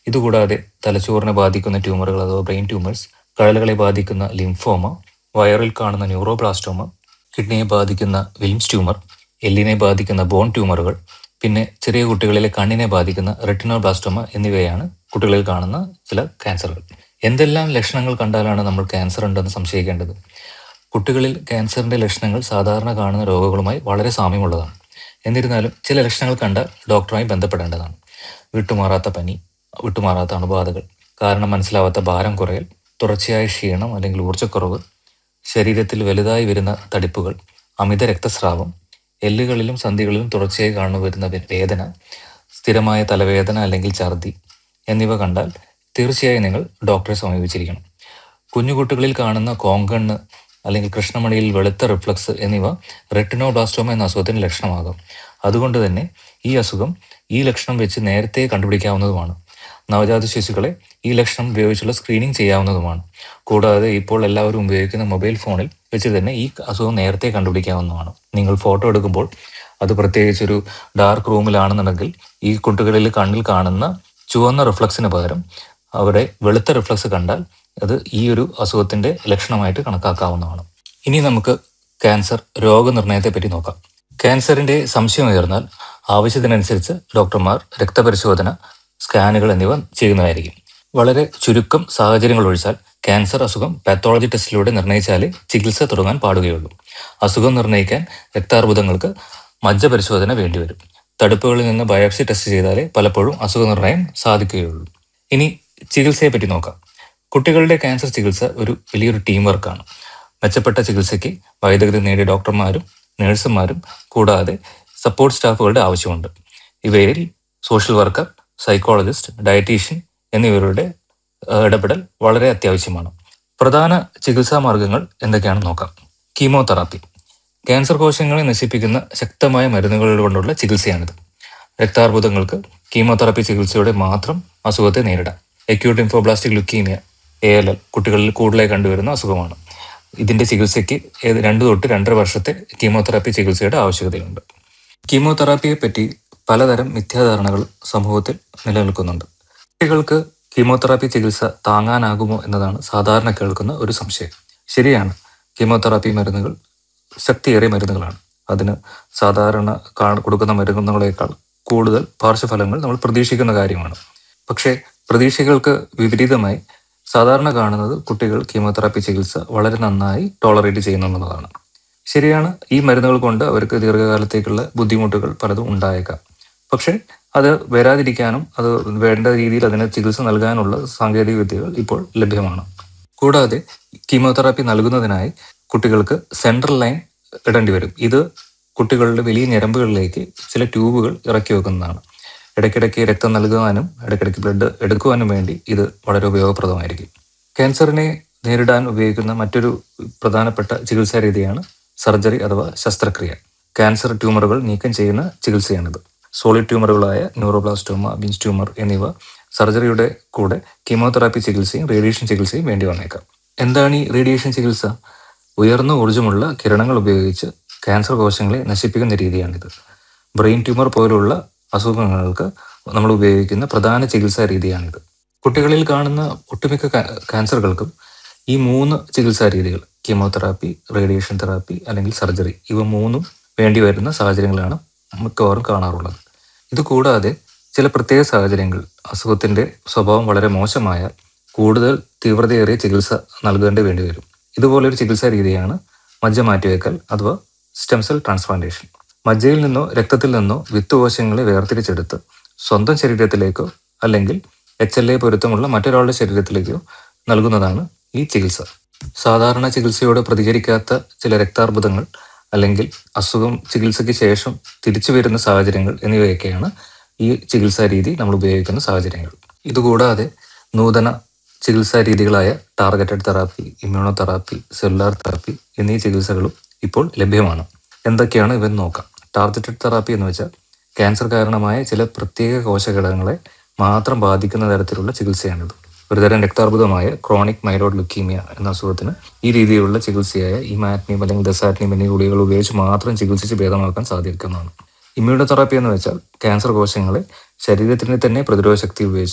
ഇതുകൂടാതെ തലച്ചോറിനെ ബാധിക്കുന്ന ട്യൂമറുകൾ അഥവാ ബ്രെയിൻ ട്യൂമേഴ്സ്, കഴലുകളെ ബാധിക്കുന്ന ലിംഫോമ, വയറിൽ കാണുന്ന ന്യൂറോബ്ലാസ്റ്റോമ, കിഡ്നിയെ ബാധിക്കുന്ന വിൽംസ് ട്യൂമർ, എല്ലിനെ ബാധിക്കുന്ന ബോൺ ട്യൂമറുകൾ, പിന്നെ ചെറിയ കുട്ടികളിലെ കണ്ണിനെ ബാധിക്കുന്ന റെറ്റിനോബ്ലാസ്റ്റോമ എന്നിവയാണ് കുട്ടികളിൽ കാണുന്ന ചില ക്യാൻസറുകൾ. എന്തെല്ലാം ലക്ഷണങ്ങൾ കണ്ടാലാണ് നമ്മൾ ക്യാൻസർ ഉണ്ടെന്ന് സംശയിക്കേണ്ടത്? കുട്ടികളിൽ ക്യാൻസറിന്റെ ലക്ഷണങ്ങൾ സാധാരണ കാണുന്ന രോഗങ്ങളുമായി വളരെ സാമ്യമുള്ളതാണ്. എന്നിരുന്നാലും ചില ലക്ഷണങ്ങൾ കണ്ടാൽ ഡോക്ടറുമായി ബന്ധപ്പെടേണ്ടതാണ്. വിട്ടുമാറാത്ത പനി, വിട്ടുമാറാത്ത അണുബാധകൾ, കാരണം മനസ്സിലാവാത്ത ഭാരം കുറയൽ, തുടർച്ചയായ ക്ഷീണം അല്ലെങ്കിൽ ഊർജ്ജക്കുറവ്, ശരീരത്തിൽ വലുതായി വരുന്ന തടിപ്പുകൾ, അമിത രക്തസ്രാവം, എല്ലുകളിലും സന്ധികളിലും തുടർച്ചയായി വരുന്ന വേദന, സ്ഥിരമായ തലവേദന അല്ലെങ്കിൽ ഛർദി എന്നിവ കണ്ടാൽ തീർച്ചയായും നിങ്ങൾ ഡോക്ടറെ സമീപിച്ചിരിക്കണം. കുഞ്ഞുകുട്ടികളിൽ കാണുന്ന കോങ്കണ്ണ് അല്ലെങ്കിൽ കൃഷ്ണമണിയിൽ വെളുത്ത റിഫ്ലക്സ് എന്നിവ റെറ്റിനോബ്ലാസ്റ്റോമ എന്ന അസുഖത്തിന് ലക്ഷണമാകാം. അതുകൊണ്ട് തന്നെ ഈ ലക്ഷണം വെച്ച് നേരത്തെ കണ്ടുപിടിക്കാവുന്നതുമാണ്. നവജാത ശിശുക്കളെ ഈ ലക്ഷണം ഉപയോഗിച്ചുള്ള സ്ക്രീനിങ് ചെയ്യാവുന്നതുമാണ്. കൂടാതെ ഇപ്പോൾ എല്ലാവരും ഉപയോഗിക്കുന്ന മൊബൈൽ ഫോണിൽ വെച്ച് തന്നെ ഈ അസുഖം നേരത്തെ കണ്ടുപിടിക്കാവുന്നതാണ്. നിങ്ങൾ ഫോട്ടോ എടുക്കുമ്പോൾ അത് പ്രത്യേകിച്ചൊരു ഡാർക്ക് റൂമിലാണെന്നുണ്ടെങ്കിൽ ഈ കുട്ടികളിൽ കണ്ണിൽ കാണുന്ന ചുവന്ന റിഫ്ലക്സിന് പകരം അവിടെ വെളുത്ത റിഫ്ലക്സ് കണ്ടാൽ അത് ഈ ഒരു അസുഖത്തിന്റെ ലക്ഷണമായിട്ട് കണക്കാക്കാവുന്നതാണ്. ഇനി നമുക്ക് ക്യാൻസർ രോഗനിർണയത്തെ പറ്റി നോക്കാം. ക്യാൻസറിന്റെ സംശയം ഉയർന്നാൽ ആവശ്യത്തിനനുസരിച്ച് ഡോക്ടർമാർ രക്തപരിശോധന, സ്കാനുകൾ എന്നിവ ചെയ്യുന്നതായിരിക്കും. വളരെ ചുരുക്കം സാഹചര്യങ്ങൾ ഒഴിച്ചാൽ ക്യാൻസർ അസുഖം പാത്തോളജി ടെസ്റ്റിലൂടെ നിർണയിച്ചാലേ ചികിത്സ തുടങ്ങാൻ പാടുകയുള്ളൂ. അസുഖം നിർണയിക്കാൻ രക്താർബുദങ്ങൾക്ക് മജ്ജ പരിശോധന വേണ്ടിവരും. തടുപ്പുകളിൽ നിന്ന് ബയോപ്സി ടെസ്റ്റ് ചെയ്താലേ പലപ്പോഴും അസുഖ നിർണയം സാധിക്കുകയുള്ളൂ. ഇനി ചികിത്സയെ പറ്റി നോക്കാം. കുട്ടികളുടെ ക്യാൻസർ ചികിത്സ ഒരു വലിയൊരു ടീം വർക്കാണ്. മെച്ചപ്പെട്ട ചികിത്സയ്ക്ക് വൈദഗ്ധ്യം നേടിയ ഡോക്ടർമാരും നഴ്സുമാരും കൂടാതെ സപ്പോർട്ട് സ്റ്റാഫുകളുടെ ആവശ്യമുണ്ട്. ഇവയിൽ സോഷ്യൽ വർക്കർ, സൈക്കോളജിസ്റ്റ്, ഡയറ്റീഷ്യൻ എന്നിവരുടെ ഇടപെടൽ വളരെ അത്യാവശ്യമാണ്. പ്രധാന ചികിത്സാ മാർഗങ്ങൾ എന്തൊക്കെയാണെന്ന് നോക്കാം. കീമോതെറാപ്പി ക്യാൻസർ കോശങ്ങളെ നശിപ്പിക്കുന്ന ശക്തമായ മരുന്നുകൾ കൊണ്ടുള്ള ചികിത്സയാണിത്. രക്താർബുദങ്ങൾക്ക് കീമോതെറാപ്പി ചികിത്സയോടെ മാത്രം അസുഖത്തെ നേരിടാം. അക്യൂട്ട് ലിംഫോബ്ലാസ്റ്റിക് ലുക്കീമിയ ALL കുട്ടികളിൽ കൂടുതലായി കണ്ടുവരുന്ന അസുഖമാണ്. ഇതിന്റെ ചികിത്സയ്ക്ക് 2 തൊട്ട് 2.5 വർഷത്തെ കീമോതെറാപ്പി ചികിത്സയുടെ ആവശ്യകതയുണ്ട്. കീമോതെറാപ്പിയെ പറ്റി പലതരം മിഥ്യാധാരണകൾ സമൂഹത്തിൽ നിലനിൽക്കുന്നുണ്ട്. കുട്ടികൾക്ക് കീമോതെറാപ്പി ചികിത്സ താങ്ങാനാകുമോ എന്നതാണ് സാധാരണ കേൾക്കുന്ന ഒരു സംശയം. ശരിയാണ്, കീമോതെറാപ്പി മരുന്നുകൾ ശക്തിയേറിയ മരുന്നുകളാണ്. അതിന് സാധാരണ കൊടുക്കുന്ന മരുന്നുകളേക്കാൾ കൂടുതൽ പാർശ്വഫലങ്ങൾ നമ്മൾ പ്രതീക്ഷിക്കുന്ന കാര്യമാണ്. പക്ഷേ പ്രതീക്ഷകൾക്ക് വിപരീതമായി സാധാരണ കാണുന്നത് കുട്ടികൾ കീമോതെറാപ്പി ചികിത്സ വളരെ നന്നായി ടോളറേറ്റ് ചെയ്യുന്നു എന്നുള്ളതാണ്. ശരിയാണ്, ഈ മരുന്നുകൾ കൊണ്ട് അവർക്ക് ദീർഘകാലത്തേക്കുള്ള ബുദ്ധിമുട്ടുകൾ പലതും ഉണ്ടായേക്കാം. പക്ഷെ അത് വരാതിരിക്കാനും അത് വേണ്ട രീതിയിൽ അതിന് ചികിത്സ നൽകാനുള്ള സാങ്കേതിക വിദ്യകൾ ഇപ്പോൾ ലഭ്യമാണ്. കൂടാതെ കീമോതെറാപ്പി നൽകുന്നതിനായി കുട്ടികൾക്ക് സെൻട്രൽ ലൈൻ ഇടേണ്ടി വരും. ഇത് കുട്ടികളുടെ വലിയ ഞരമ്പുകളിലേക്ക് ചില ട്യൂബുകൾ ഇറക്കി വെക്കുന്നതാണ്. ഇടയ്ക്കിടയ്ക്ക് രക്തം നൽകുവാനും ഇടയ്ക്കിടയ്ക്ക് ബ്ലഡ് എടുക്കുവാനും വേണ്ടി ഇത് വളരെ ഉപയോഗപ്രദമായിരിക്കും. ക്യാൻസറിനെ നേരിടാൻ ഉപയോഗിക്കുന്ന മറ്റൊരു പ്രധാനപ്പെട്ട ചികിത്സാ രീതിയാണ് സർജറി അഥവാ ശസ്ത്രക്രിയ. ക്യാൻസർ ട്യൂമറുകൾ നീക്കം ചെയ്യുന്ന ചികിത്സയാണിത്. സോളിഡ് ട്യൂമറുകളായ ന്യൂറോബ്ലാസ്റ്റോമ, വിൽംസ് ട്യൂമർ എന്നിവ സർജറിയുടെ കൂടെ കീമോതെറാപ്പി ചികിത്സയും റേഡിയേഷൻ ചികിത്സയും വേണ്ടി വന്നേക്കാം. എന്താണ് ഈ റേഡിയേഷൻ ചികിത്സ? ഉയർന്ന ഊർജ്ജമുള്ള കിരണങ്ങൾ ഉപയോഗിച്ച് ക്യാൻസർ കോശങ്ങളെ നശിപ്പിക്കുന്ന രീതിയാണിത്. ബ്രെയിൻ ട്യൂമർ പോലുള്ള അസുഖങ്ങൾക്ക് നമ്മൾ ഉപയോഗിക്കുന്ന പ്രധാന ചികിത്സാ രീതിയാണിത്. കുട്ടികളിൽ കാണുന്ന ഒട്ടുമിക്ക ക്യാൻസറുകൾക്കും ഈ 3 ചികിത്സാ രീതികൾ, കീമോതെറാപ്പി, റേഡിയേഷൻ തെറാപ്പി അല്ലെങ്കിൽ സർജറി, ഇവ 3ഉം വേണ്ടി വരുന്ന സാഹചര്യങ്ങളാണ് മിക്കവാറും കാണാറുള്ളത്. ഇതുകൂടാതെ ചില പ്രത്യേക സാഹചര്യങ്ങൾ അസുഖത്തിന്റെ സ്വഭാവം വളരെ മോശമായാൽ കൂടുതൽ തീവ്രതയേറിയ ചികിത്സ നൽകേണ്ടി വേണ്ടി വരും. ഇതുപോലൊരു ചികിത്സാ രീതിയാണ് മജ്ജ മാറ്റിവെക്കൽ അഥവാ സ്റ്റെം സെൽ ട്രാൻസ്പ്ലാന്റേഷൻ. മജ്ജയിൽ നിന്നോ രക്തത്തിൽ നിന്നോ വിത്തുകോശങ്ങളെ വേർതിരിച്ചെടുത്ത് സ്വന്തം ശരീരത്തിലേക്കോ അല്ലെങ്കിൽ HLA പൊരുത്തമുള്ള മറ്റൊരാളുടെ ശരീരത്തിലേക്കോ നൽകുന്നതാണ് ഈ ചികിത്സ. സാധാരണ ചികിത്സയോട് പ്രതികരിക്കാത്ത ചില രക്താർബുദങ്ങൾ അല്ലെങ്കിൽ അസുഖം ചികിത്സയ്ക്ക് ശേഷം തിരിച്ചു വരുന്ന സാഹചര്യങ്ങൾ എന്നിവയൊക്കെയാണ് ഈ ചികിത്സാ രീതി നമ്മൾ ഉപയോഗിക്കുന്ന സാഹചര്യങ്ങൾ. ഇതുകൂടാതെ നൂതന ചികിത്സാ രീതികളായ targeted therapy, immunotherapy, cellular therapy എന്നീ ചികിത്സകളും ഇപ്പോൾ ലഭ്യമാണ്. എന്തൊക്കെയാണ് ഇവൻ നോക്കാം. ടാർഗറ്റഡ് തെറാപ്പി എന്ന് വെച്ചാൽ ക്യാൻസർ കാരണമായ ചില പ്രത്യേക കോശഘടകങ്ങളെ മാത്രം ബാധിക്കുന്ന തരത്തിലുള്ള ചികിത്സയാണിത്. ഒരുതരം രക്താർബുദമായ ക്രോണിക് മൈലോയിഡ് ലുക്കീമിയ എന്ന അസുഖത്തിന് ഈ രീതിയിലുള്ള ചികിത്സയായ ഇമാറ്റിനിയം അല്ലെങ്കിൽ ദസാറ്റിനിയം എന്നീ ഗുളികകൾ ഉപയോഗിച്ച് മാത്രം ചികിത്സിച്ച് ഭേദമാക്കാൻ സാധിക്കുന്നതാണ്. ഇമ്മ്യൂണോതെറാപ്പി എന്ന് വെച്ചാൽ ക്യാൻസർ കോശങ്ങളെ ശരീരത്തിന് തന്നെ പ്രതിരോധ ശക്തി ഉപയോഗിച്ച്